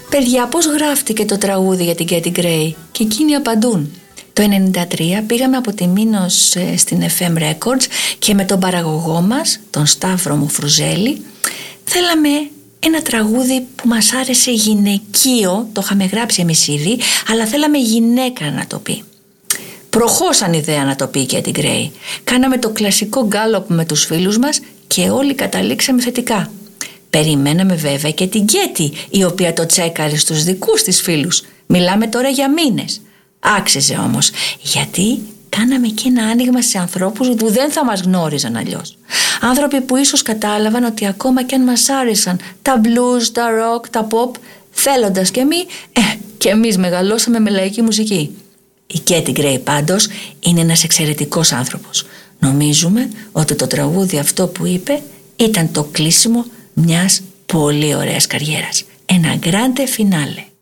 Παιδιά, πώς γράφτηκε το τραγούδι για την Κέτι Γκρέι? Και εκείνοι απαντούν. Το 1993 πήγαμε από τη Μήνος στην FM Records και με τον παραγωγό μας, τον Σταύρο Μουφρουζέλη, θέλαμε ένα τραγούδι που μας άρεσε γυναικείο. Το είχαμε γράψει εμείς ήδη, αλλά θέλαμε γυναίκα να το πει. Προχώσαν ιδέα να το πει η Κέτι Γκρέι. Κάναμε το κλασικό γκάλωπ με τους φίλους μας και όλοι καταλήξαμε θετικά. Περιμέναμε βέβαια και την Κέτι, η οποία το τσέκαρε στους δικούς της φίλους. Μιλάμε τώρα για μήνες. Άξιζε όμως, γιατί κάναμε και ένα άνοιγμα σε ανθρώπους που δεν θα μας γνώριζαν αλλιώς. Άνθρωποι που ίσως κατάλαβαν ότι ακόμα κι αν μας άρεσαν τα blues, τα rock, τα pop, θέλοντας και εμείς μεγαλώσαμε με λαϊκή μουσική. Η Κέτι Γκρέι πάντως είναι ένας εξαιρετικός άνθρωπος. Νομίζουμε ότι το τραγούδι αυτό που είπε ήταν το κλείσιμο μιας πολύ ωραίας καριέρας. Ένα grande finale.